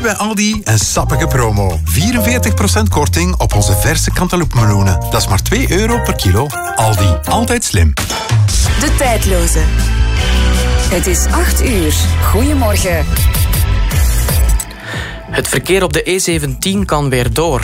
bij Aldi een sappige promo. 44% korting op onze verse cantaloupe-meloenen. Dat is maar €2 per kilo. Aldi, altijd slim. De tijdloze. Het is 8 uur. Goedemorgen. Het verkeer op de E17 kan weer door.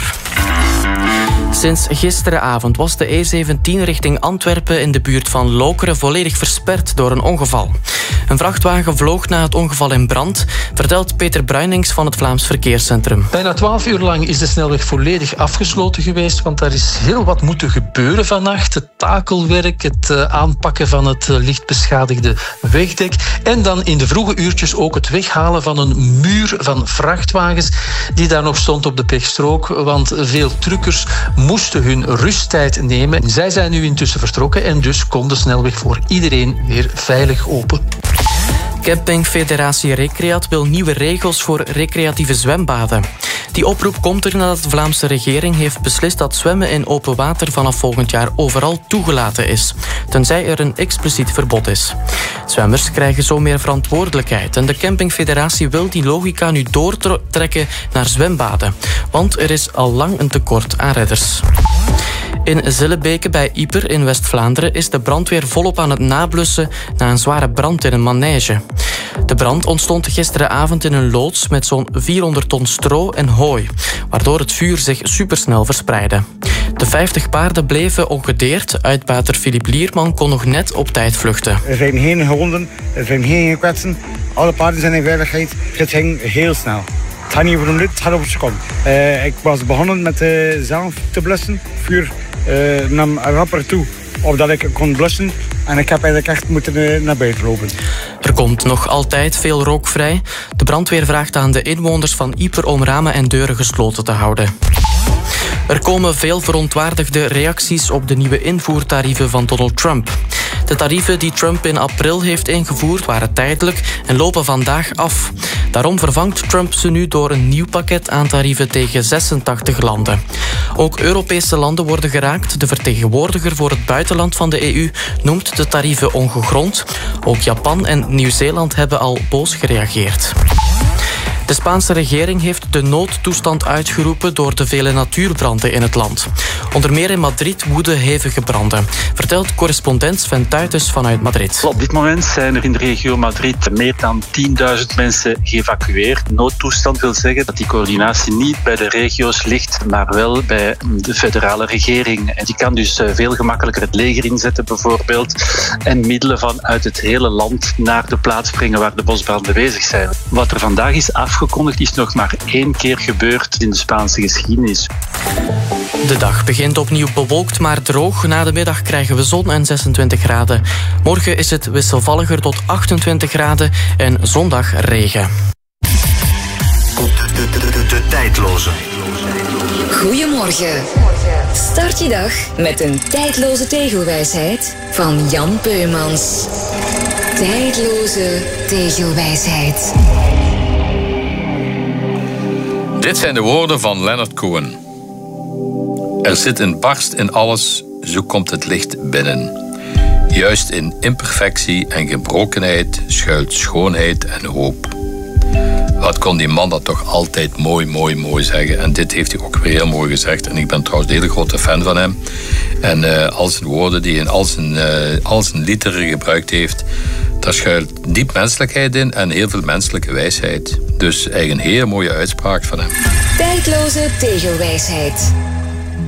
Sinds gisteravond was de E17 richting Antwerpen in de buurt van Lokeren volledig versperd door een ongeval. Een vrachtwagen vloog na het ongeval in brand, vertelt Peter Bruinings van het Vlaams Verkeerscentrum. Bijna 12 uur lang is de snelweg volledig afgesloten geweest, want daar is heel wat moeten gebeuren vannacht. Het takelwerk, het aanpakken van het licht beschadigde wegdek en dan in de vroege uurtjes ook het weghalen van een muur van vrachtwagens die daar nog stond op de pechstrook, want veel truckers moesten hun rusttijd nemen. Zij zijn nu intussen vertrokken en dus kon de snelweg voor iedereen weer veilig open. Campingfederatie Recreat wil nieuwe regels voor recreatieve zwembaden. Die oproep komt er nadat de Vlaamse regering heeft beslist dat zwemmen in open water vanaf volgend jaar overal toegelaten is, tenzij er een expliciet verbod is. Zwemmers krijgen zo meer verantwoordelijkheid en de campingfederatie wil die logica nu doortrekken naar zwembaden, want er is al lang een tekort aan redders. In Zillebeke bij Ieper in West-Vlaanderen is de brandweer volop aan het nablussen na een zware brand in een manege. De brand ontstond gisteravond in een loods met zo'n 400 ton stro en hooi, waardoor het vuur zich supersnel verspreidde. De 50 paarden bleven ongedeerd. Uitbater Philippe Lierman kon nog net op tijd vluchten. Er zijn geen gewonden, er zijn geen kwetsen. Alle paarden zijn in veiligheid. Het ging heel snel. Het gaat niet over een minuut, het gaat over een seconde. Ik was begonnen met zelf te blussen. Het vuur nam rapper toe, opdat ik kon blussen. En ik heb eigenlijk echt moeten naar buiten lopen. Er komt nog altijd veel rook vrij. De brandweer vraagt aan de inwoners van Ieper om ramen en deuren gesloten te houden. Er komen veel verontwaardigde reacties op de nieuwe invoertarieven van Donald Trump. De tarieven die Trump in april heeft ingevoerd waren tijdelijk en lopen vandaag af. Daarom vervangt Trump ze nu door een nieuw pakket aan tarieven tegen 86 landen. Ook Europese landen worden geraakt. De vertegenwoordiger voor het buitenland van de EU noemt de tarieven ongegrond. Ook Japan en Nieuw-Zeeland hebben al boos gereageerd. De Spaanse regering heeft de noodtoestand uitgeroepen door de vele natuurbranden in het land. Onder meer in Madrid woeden hevige branden, vertelt correspondent Sven Tuites vanuit Madrid. Op dit moment zijn er in de regio Madrid meer dan 10.000 mensen geëvacueerd. Noodtoestand wil zeggen dat die coördinatie niet bij de regio's ligt, maar wel bij de federale regering. En die kan dus veel gemakkelijker het leger inzetten bijvoorbeeld en middelen vanuit het hele land naar de plaats brengen waar de bosbranden bezig zijn. Wat er vandaag is afgekondigd is nog maar 1 keer gebeurd in de Spaanse geschiedenis. De dag begint opnieuw bewolkt, maar droog. Na de middag krijgen we zon en 26 graden. Morgen is het wisselvalliger tot 28 graden en zondag regen. De tijdloze. Goedemorgen. Start je dag met een tijdloze tegelwijsheid van Jan Peumans. Tijdloze tegelwijsheid. Dit zijn de woorden van Leonard Cohen. Er zit een barst in alles, zo komt het licht binnen. Juist in imperfectie en gebrokenheid schuilt schoonheid en hoop. Wat kon die man dat toch altijd mooi zeggen. En dit heeft hij ook weer heel mooi gezegd. En ik ben trouwens een hele grote fan van hem. En al zijn woorden die hij in al zijn liederen gebruikt heeft, daar schuilt diep menselijkheid in en heel veel menselijke wijsheid. Dus eigenlijk een hele mooie uitspraak van hem. Tijdloze tegelwijsheid.